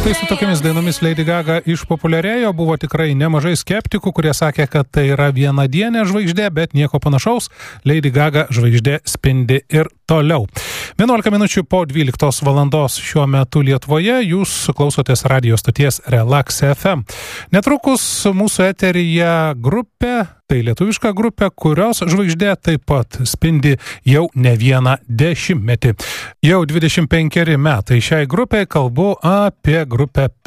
štai su tokiamis dainomis Lady Gaga išpopuliarėjo, buvo tikrai nemažai skeptikų, kurie sakė, kad tai yra vienadienė žvaigždė, bet nieko panašaus, Lady Gaga žvaigždė spindi ir toliau. 11 minučių po 12 valandos šiuo metu Lietuvoje jūs klausotės radio stoties Relax FM. Netrukus mūsų eteryje grupė, tai lietuviška grupė, kurios žvaigždė taip pat spindi jau ne vieną dešimtmetį. Jau 25 metai šiai grupiai, kalbu apie grupę